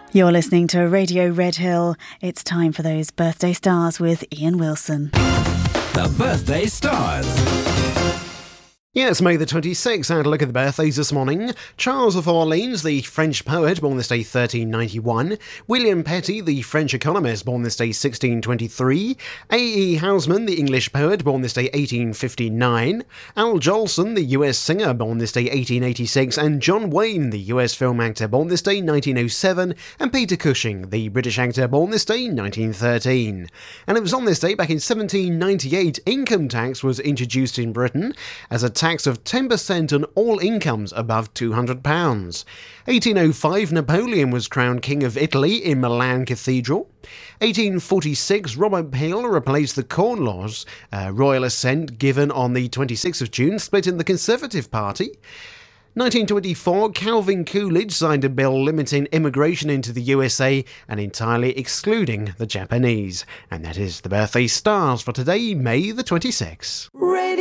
You're listening to Radio Red Hill. It's time for those birthday stars with Ian Wilson. The Birthday Stars. Yes, May the 26th, and a look at the birthdays this morning. Charles of Orleans, the French poet, born this day 1391. William Petty, the French economist, born this day 1623. A.E. Housman, the English poet, born this day 1859. Al Jolson, the US singer, born this day 1886. And John Wayne, the US film actor, born this day 1907. And Peter Cushing, the British actor, born this day 1913. And it was on this day, back in 1798, income tax was introduced in Britain as a tax of 10% on all incomes above £200. 1805, Napoleon was crowned King of Italy in Milan Cathedral. 1846, Robert Peel replaced the Corn Laws. Royal assent given on the 26th of June, split in the Conservative Party. 1924, Calvin Coolidge signed a bill limiting immigration into the USA and entirely excluding the Japanese. And that is the birthday stars for today, May the 26th.